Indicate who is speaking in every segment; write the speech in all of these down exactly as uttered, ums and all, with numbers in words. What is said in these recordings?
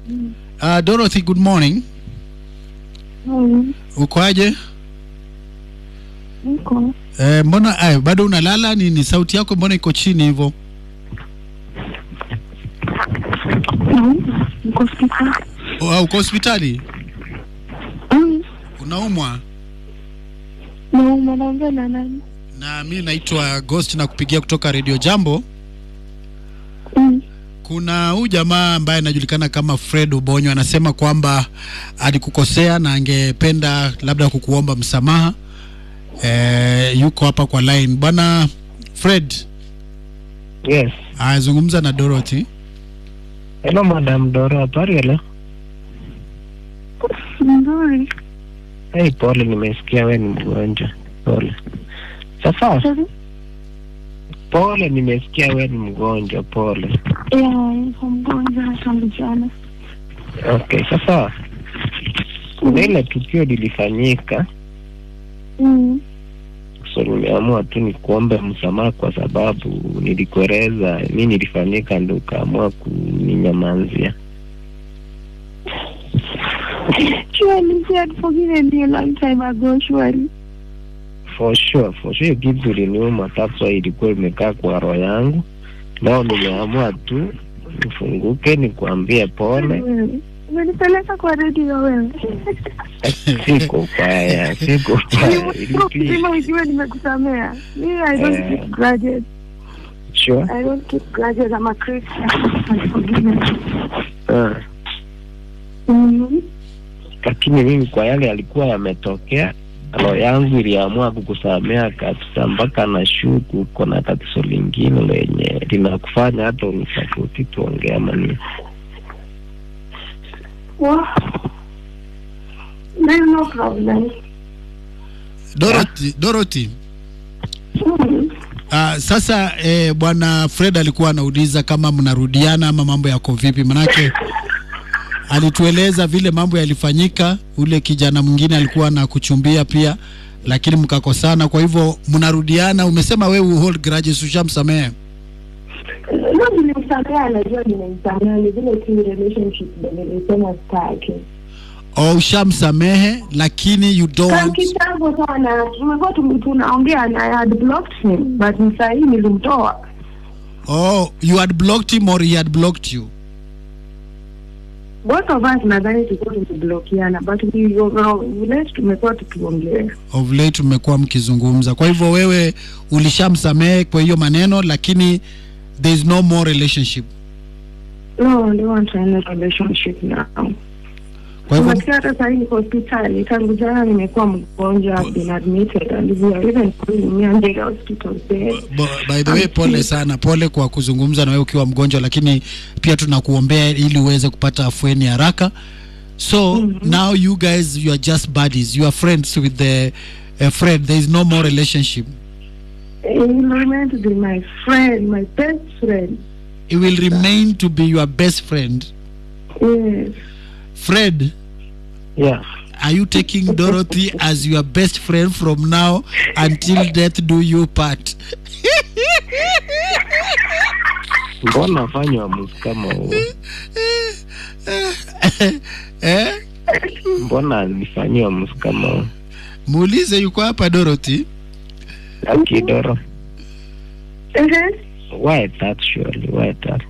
Speaker 1: Uh, Dorothy, good morning.
Speaker 2: Mm.
Speaker 1: Uko aje?
Speaker 2: Niko.
Speaker 1: Eh, mbona ay, bado unalala nini? Sauti yako mbona iko chini hivyo?
Speaker 2: Mm. Niko hospitali.
Speaker 1: Oh, uko hospitali?
Speaker 2: Mm.
Speaker 1: Unaumwa?
Speaker 2: Naumwa, naongea na nani?
Speaker 1: Na mimi naitwa Ghost na kupigia kutoka Radio Jambo.
Speaker 2: Mm.
Speaker 1: Kuna huyu jamaa ambaye anajulikana kama Fred Ubonyo anasema kwamba alikukosea na angependa labda kukuomba msamaha. Eh, yuko hapa kwa line. Bwana Fred.
Speaker 3: Yes.
Speaker 1: Azungumza na Dorothy.
Speaker 3: Hello Madam Doro, habari hello?
Speaker 2: Nzuri.
Speaker 3: Hey, pole, nimesikia wewe ni mgonjwa. Pole. Sasa. Pole, nimesikia wewe ni mgonjwa, pole.
Speaker 2: Yeah, niko mgonjwa tangu jana.
Speaker 3: Okay, sasa. Kuna ile tukio lilifanyika.
Speaker 2: Mm.
Speaker 3: So nimeamua tu nikuombe msamaha kwa sababu nilikueleza nini nilifanyika ndio ukaamua kuninyamazia.
Speaker 2: Surely she had forgiven me a long time ago, surely.
Speaker 3: For sure, for sure kitu iliniuma, that's why ilikuwa imekaa kwa roho yangu. Leo nimeamua tu nifunguke nikuambie pole.
Speaker 2: Umenipeleka kwa radio wewe.
Speaker 3: Siko kwaya, siko kwaya.
Speaker 2: Sima ujue nimekusamea. Me, I don't uh, keep grudges.
Speaker 3: Sure.
Speaker 2: I don't keep grudges, I'm a Christian. Forgive me.
Speaker 3: Uh.
Speaker 2: Mm-hmm.
Speaker 3: Lakini mimi kwa yale yalikuwa yametokea, roho yangu iliamua kukusamea kabisa mpaka na shuku uko na tatizo lingine lenye linakufanya hata unisafuti tuongea mani.
Speaker 2: Well, there's no problem.
Speaker 1: Dorothy, yeah. Dorothy.
Speaker 2: Mm.
Speaker 1: Uh, sasa eh, bwana Fred alikuwa anauliza kama mnarudiana ama mambo yako vipi, manake alitueleza vile mambo yalifanyika. Ule kijana mwingine alikuwa na kuchumbia pia, lakini mkakosana, kwa hivyo mnarudiana. Umesema wewe hold grudges, ushamsamehe?
Speaker 2: No, nilimsamea, anajua nimemsamea, ni vile tu relationship ndio nilisema staki.
Speaker 1: Oh, ushamsamehe lakini you don't
Speaker 2: want... Kitambo sana, tumekuwa tunaongea na I had blocked him, but sasa hii nilimtoa.
Speaker 1: Oh, you had blocked him or he had blocked you?
Speaker 2: Both of us nadhani tulikuwa tumeblokiana, but we late tumekuwa tukiongea.
Speaker 1: Of late tumekuwa mkizungumza. Kwa hivyo wewe ulishamsamehe kwa hiyo maneno, lakini there is no more relationship.
Speaker 2: No, they want a relationship now. Kwa hivyo hata sasa hivi hospitali, tangu jana nimekuwa mgonjwa, I've been admitted and we are even putting me under the hospital bed.
Speaker 1: By the way, pole sana, pole kwa kuzungumza na wewe ukiwa mgonjwa, lakini pia tunakuombea ili uweze kupata afueni haraka. So mm-hmm. Now you guys, you are just buddies, you are friends with the uh, Fred. There is no more relationship.
Speaker 2: He will remain to be my friend, my best friend.
Speaker 1: He will remain to be your best friend.
Speaker 2: Yes.
Speaker 1: Fred.
Speaker 3: Yeah.
Speaker 1: Are you taking Dorothy as your best friend from now until death do you part?
Speaker 3: Mbona fanya mskama huo?
Speaker 1: Eh?
Speaker 3: Mbona nifanyia mskama huo?
Speaker 1: Muulize yuko hapa Dorothy.
Speaker 3: Okay, Doro.
Speaker 2: Uh-huh.
Speaker 3: Why that surely? Why that?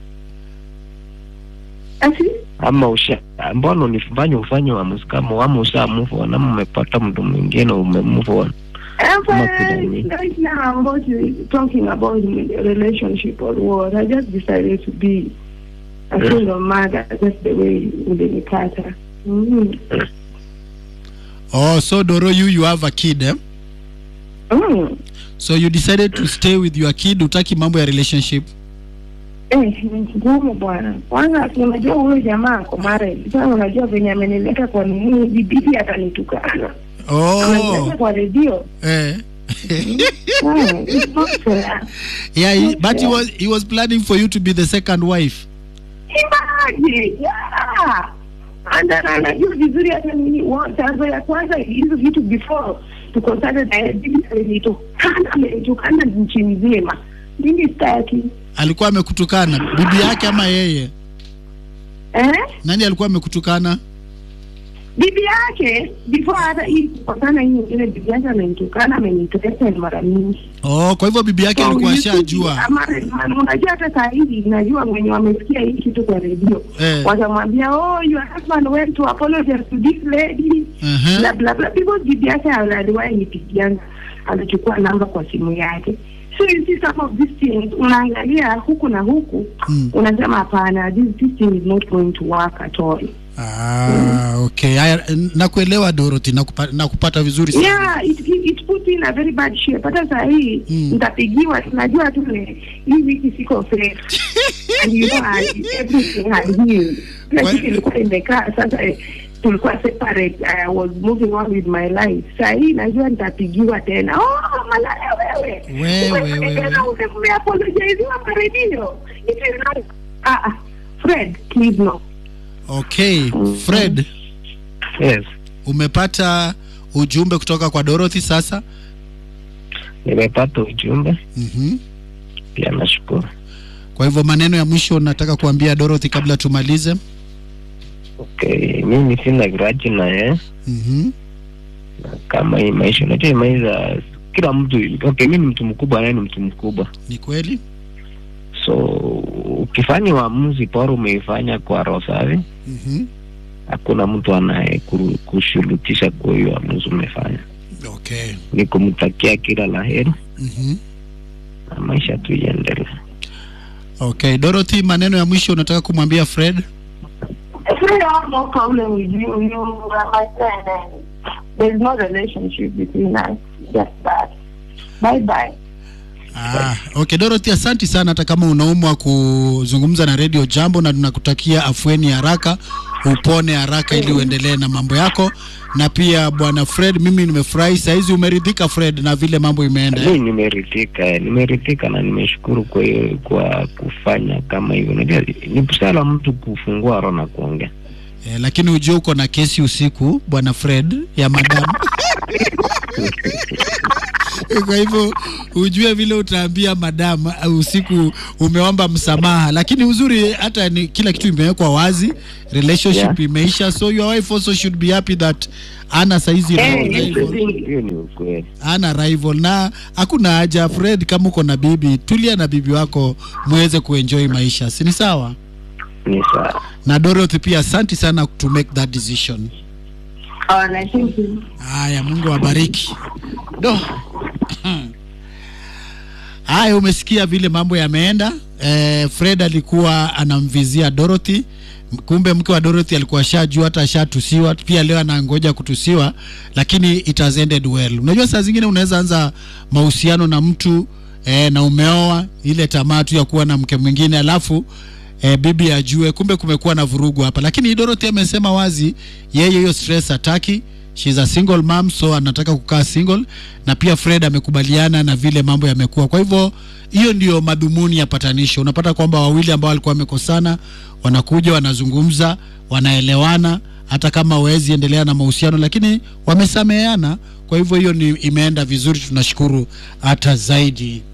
Speaker 2: Asi?
Speaker 3: Ama usha, mbona unifanya ufanye wa mskama, ama usha move on, ama umepata mtu mwingine ume move on?
Speaker 2: Right now I'm about to, talking about the relationship or what. I just decided to be a yeah. single mother, just the way ulinikata. Mm-hmm.
Speaker 3: Yeah.
Speaker 1: Oh, so Doro, you you have a kid, eh?
Speaker 2: Mm.
Speaker 1: So you decided to stay with your kid, utaki mambo ya relationship?
Speaker 2: Eh, ngumu bwana. Kwanza unajua huyo jamaa kwa mara, sasa unajua venye amenileka kwa nini bibi atanitukana.
Speaker 1: Oh.
Speaker 2: Amenileka kwa radio.
Speaker 1: Eh.
Speaker 2: Mm, it's not fair.
Speaker 1: Yeah, he, but he was he was planning for you to be the second wife.
Speaker 2: Imagine. Yeah. And then anajua vizuri hata mimi chanzo ya kwanza hizo vitu before tukosana na bibi alinitukana, alinitukana nchi nzima. Mimi sitaki.
Speaker 1: Alikuwa amekutukana bibi yake ama yeye?
Speaker 2: Eh?
Speaker 1: Nani alikuwa amekutukana?
Speaker 2: Bibi yake, before hata hii kukosana hii ile bibi yake amenitukana, amenitesa mara mingi.
Speaker 1: Oh, kwa hivyo bibi yake
Speaker 2: So,
Speaker 1: alikuwa
Speaker 2: you
Speaker 1: ashajua.
Speaker 2: see, ama unajua hata saa hivi najua mwenye wamesikia hii kitu kwa radio.
Speaker 1: Eh.
Speaker 2: Watamwambia, "Oh, your husband went to apologize to this lady."
Speaker 1: Uh-huh.
Speaker 2: Bla bla bla. Because bibi yake aliwahi nipigianga, alichukua namba kwa simu yake. So you see some of these things, unaangalia huku na huku,
Speaker 1: Mm.
Speaker 2: unasema hapana, this, this thing is not going to work at all.
Speaker 1: Ah, okay. Haya, nakuelewa Dorothy, nakupata, nakupata vizuri sana.
Speaker 2: Yeah, it, it, it puts in a very bad shape. Hata saa hii,
Speaker 1: Mm.
Speaker 2: nitapigiwa, najua tu hii wiki siko fresh. And you know, I, everything had healed. Lakini ilikuwa imekaa, sasa eh, tulikuwa separate. I was moving on with my life. Saa hii, najua nitapigiwa tena. Oh, Malaya wewe.
Speaker 1: Wewe, wewe.
Speaker 2: Tena umeapologiziwa kwa radio. It is not, ah, ah, Fred, please no.
Speaker 1: Okay, Fred,
Speaker 3: Yes.
Speaker 1: umepata ujumbe kutoka kwa Dorothy sasa?
Speaker 3: Nimepata ujumbe.
Speaker 1: Mhm.
Speaker 3: Pia nashukuru.
Speaker 1: Kwa hivyo maneno ya mwisho nataka kuambia Dorothy kabla tumalize.
Speaker 3: Okay, mimi sina grudge na yeye.
Speaker 1: Mhm.
Speaker 3: Kama hii maisha, unajua hii maisha kila mtu, okay, mimi ni mtu mkubwa, yeye ni mtu mkubwa.
Speaker 1: Ni kweli?
Speaker 3: So ukifanya uamuzi bora umeifanya kwa roho safi,
Speaker 1: Mhm.
Speaker 3: hakuna mtu anaye kushurutisha kwa hiyo uamuzi umefanya.
Speaker 1: Okay.
Speaker 3: Ni kumtakia kila laheri.
Speaker 1: Mhm.
Speaker 3: Na maisha tu iendelee.
Speaker 1: Okay, Dorothy, maneno ya mwisho unataka kumwambia Fred?
Speaker 2: Fred, I have no problem with you. You are my friend, and there is no relationship between us. Just that. Bye bye.
Speaker 1: Ah, okay Dorothy, asante sana, hata kama unaumwa kuzungumza na Radio Jambo, na tunakutakia afueni haraka, upone haraka ili uendelee na mambo yako. Na pia bwana Fred, mimi nimefurahi saizi umeridhika Fred na vile mambo imeenda.
Speaker 3: Mimi nimeridhika, nimeridhika na nimeshukuru kwa kwa kufanya kama hivyo. Unajua ni busara mtu kufungua roho na kuongea.
Speaker 1: Eh, lakini ujue uko na kesi usiku bwana Fred ya madam. Kwa hivyo ujue vile utaambia madam usiku umeomba msamaha, lakini uzuri hata ni kila kitu imewekwa wazi, relationship yeah, imeisha, so your wife also should be happy that ana saizi
Speaker 2: hey,
Speaker 1: rival.
Speaker 3: Hiyo ni ukweli.
Speaker 1: Ana rival na hakuna haja Fred, kama uko na bibi tulia na bibi wako muweze kuenjoy maisha, si ni sawa?
Speaker 3: Ni sawa.
Speaker 1: Na Dorothy pia asante sana to make that decision.
Speaker 2: Oh, na thank you.
Speaker 1: Haya, Mungu awabariki. Do. Haya, umesikia vile mambo yameenda. Eh, Fred alikuwa anamvizia Dorothy. Kumbe mke wa Dorothy alikuwa shajua, hata shatusiwa. Pia leo anangoja kutusiwa, lakini it has ended well. Unajua saa zingine unaweza anza mahusiano na mtu eh, na umeoa ile tamaa tu ya kuwa na mke mwingine, alafu eh, bibi ajue kumbe kumekuwa na vurugu hapa. Lakini Dorothy amesema wazi yeye hiyo stress hataki. She's a single mom, so anataka kukaa single, na pia Fred amekubaliana na vile mambo yamekuwa. Kwa hivyo hiyo ndio madhumuni ya patanisho. Unapata kwamba wawili ambao walikuwa wamekosana wanakuja, wanazungumza, wanaelewana, hata kama hawezi endelea na mahusiano lakini wamesameheana. Kwa hivyo hiyo ni imeenda vizuri, tunashukuru hata zaidi.